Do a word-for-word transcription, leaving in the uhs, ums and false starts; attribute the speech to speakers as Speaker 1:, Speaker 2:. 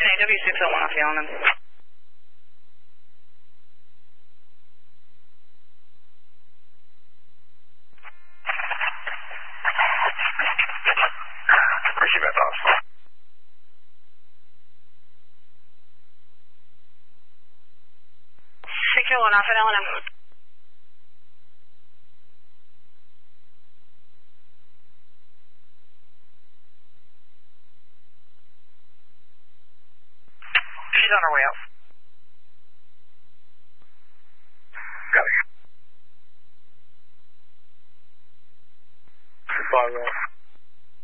Speaker 1: A W six oh one off Yellen.
Speaker 2: Ricky Bethos.
Speaker 1: six oh one off at L and M.
Speaker 2: She's on her way up.